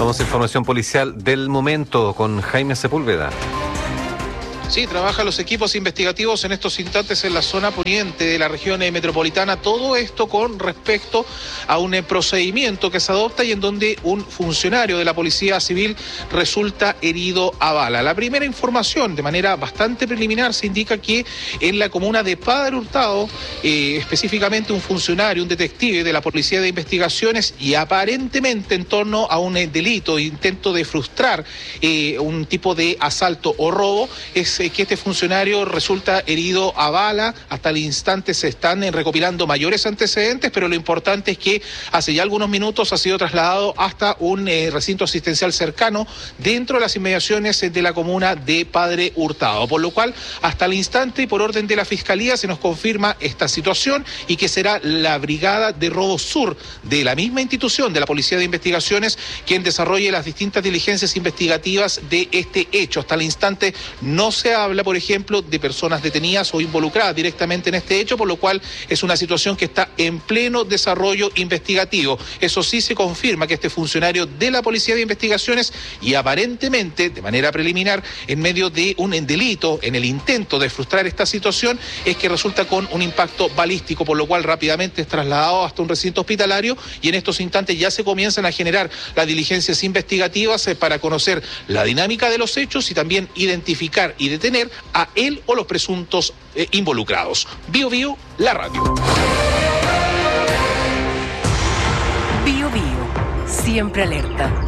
Vamos a información policial del momento con Jaime Sepúlveda. Sí, trabajan los equipos investigativos en estos instantes en la zona poniente de la región metropolitana. Todo esto con respecto a un procedimiento que se adopta y en donde un funcionario de la Policía Civil resulta herido a bala. La primera información, de manera bastante preliminar, se indica que en la comuna de Padre Hurtado, específicamente un funcionario, un detective de la Policía de Investigaciones, y aparentemente en torno a un delito, intento de frustrar un tipo de asalto o robo, es que este funcionario resulta herido a bala. Hasta el instante se están recopilando mayores antecedentes, pero lo importante es que hace ya algunos minutos ha sido trasladado hasta un recinto asistencial cercano dentro de las inmediaciones de la comuna de Padre Hurtado, por lo cual hasta el instante, por orden de la Fiscalía, se nos confirma esta situación y que será la Brigada de Robo Sur de la misma institución de la Policía de Investigaciones quien desarrolle las distintas diligencias investigativas de este hecho. Hasta el instante no se habla, por ejemplo, de personas detenidas o involucradas directamente en este hecho, por lo cual es una situación que está en pleno desarrollo investigativo. Eso sí, se confirma que este funcionario de la Policía de Investigaciones, y aparentemente de manera preliminar en medio de un delito, en el intento de frustrar esta situación, es que resulta con un impacto balístico, por lo cual rápidamente es trasladado hasta un recinto hospitalario y en estos instantes ya se comienzan a generar las diligencias investigativas para conocer la dinámica de los hechos y también identificar y detener a él o los presuntos involucrados. Bio Bio, la radio. Bio Bio, siempre alerta.